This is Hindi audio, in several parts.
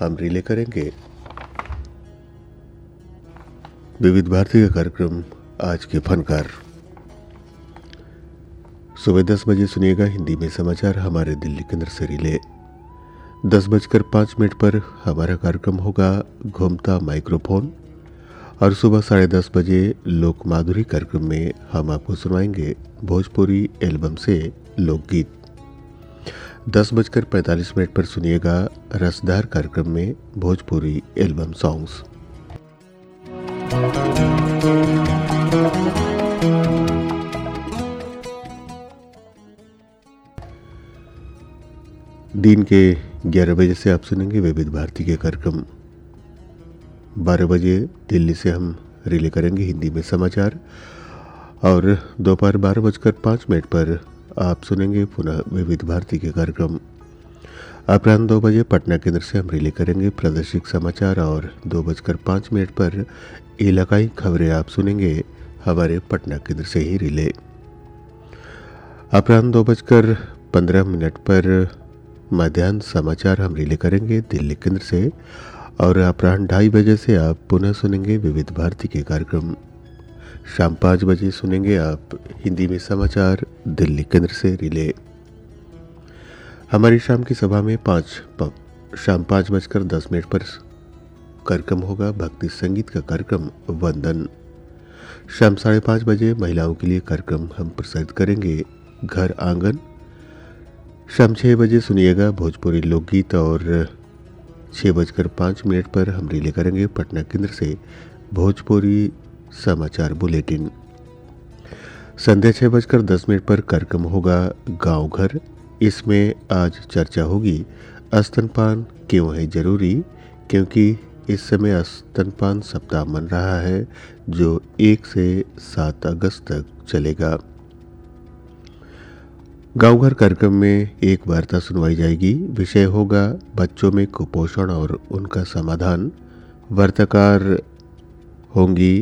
हम रिले करेंगे विविध भारती का कार्यक्रम आज के फनकार। सुबह 10 बजे सुनिएगा हिंदी में समाचार हमारे दिल्ली केंद्र से रिले। 10:05 पर हमारा कार्यक्रम होगा घूमता माइक्रोफोन और सुबह 10:30 बजे लोक माधुरी कार्यक्रम में हम आपको सुनाएंगे भोजपुरी एल्बम से लोकगीत। 10:45 पर सुनिएगा रसदार कार्यक्रम में भोजपुरी एल्बम सॉन्ग्स। दिन के 11 बजे से आप सुनेंगे विविध भारती के कार्यक्रम। 12 बजे दिल्ली से हम रिले करेंगे हिंदी में समाचार और दोपहर 12:05 पर आप सुनेंगे पुनः विविध भारती के कार्यक्रम। अपराह्न 2 बजे पटना केंद्र से हम रिले करेंगे प्रादेशिक समाचार और 2:05 पर इलाकाई खबरें आप सुनेंगे हमारे पटना केंद्र से ही रिले। अपराह्न 2:15 पर मध्याह्न समाचार हम रिले करेंगे दिल्ली केंद्र से और अपराह्न 2:30 बजे से आप पुनः सुनेंगे विविध भारती के कार्यक्रम। शाम 5 बजे सुनेंगे आप हिंदी में समाचार दिल्ली केंद्र से रिले। हमारी शाम की सभा में शाम 5:10 पर कार्यक्रम होगा भक्ति संगीत का कार्यक्रम वंदन। शाम 5:30 बजे महिलाओं के लिए कार्यक्रम हम प्रसारित करेंगे घर आंगन। शाम 6 बजे सुनिएगा भोजपुरी लोकगीत और 6:05 पर हम रिले करेंगे पटना केंद्र से भोजपुरी समाचार बुलेटिन। संध्या 6:10 पर कार्यक्रम होगा गांव घर। इसमें आज चर्चा होगी स्तनपान क्यों है जरूरी, क्योंकि इस समय स्तनपान सप्ताह मन रहा है जो 1 से 7 अगस्त तक चलेगा। गांव घर कार्यक्रम में एक वार्ता सुनवाई जाएगी। विषय होगा बच्चों में कुपोषण और उनका समाधान। वार्ताकार होंगी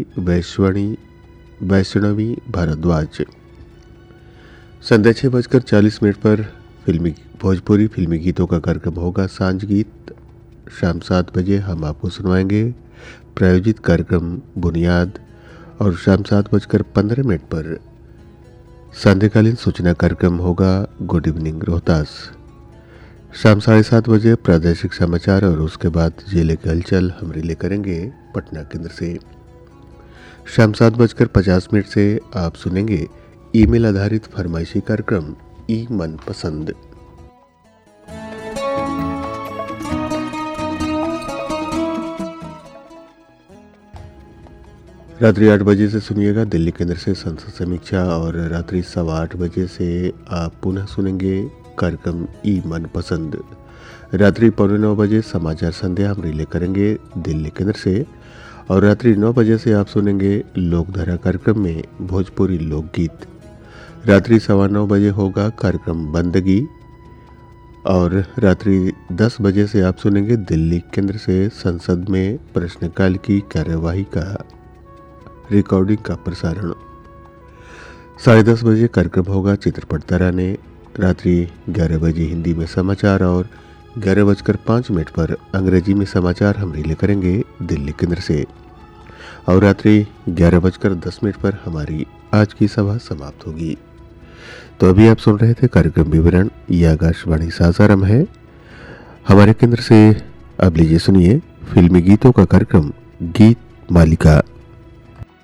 वैष्णवी भारद्वाज। संध्या 6:40 पर भोजपुरी फिल्मी गीतों का कार्यक्रम होगा सांझ गीत। शाम 7 बजे हम आपको सुनवाएंगे प्रायोजित कार्यक्रम बुनियाद और शाम 7:15 पर संध्याकालीन सूचना कार्यक्रम होगा गुड इवनिंग रोहतास। शाम 7:30 बजे प्रादेशिक समाचार और उसके बाद जिले की हलचल हम रिले करेंगे पटना केंद्र से। शाम 7:50 से आप सुनेंगे ईमेल आधारित फरमाइशी कार्यक्रम ई मन पसंद। रात्रि 8 बजे से सुनिएगा दिल्ली केंद्र से संसद समीक्षा और रात्रि 8:15 बजे से आप पुनः सुनेंगे कार्यक्रम ई मन पसंद। रात्रि 8:45 बजे समाचार संध्या हम रिले करेंगे दिल्ली केंद्र से और रात्रि 9 बजे से आप सुनेंगे लोकधारा कार्यक्रम में भोजपुरी लोकगीत। रात्रि 9:15 बजे होगा कार्यक्रम बंदगी और रात्रि 10 बजे से आप सुनेंगे दिल्ली केंद्र से संसद में प्रश्नकाल की कार्यवाही का रिकॉर्डिंग का प्रसारण। 10:30 बजे कार्यक्रम होगा चित्रपट तराने। रात्रि 11 बजे हिंदी में समाचार और 11:05 पर अंग्रेजी में समाचार हम रिले करेंगे दिल्ली केंद्र से और रात्रि 11:10 पर हमारी आज की सभा समाप्त होगी। तो अभी आप सुन रहे थे कार्यक्रम विवरण। यह आकाशवाणी सासाराम है। हमारे केंद्र से अब लीजिए सुनिए फिल्मी गीतों का कार्यक्रम गीत मालिका।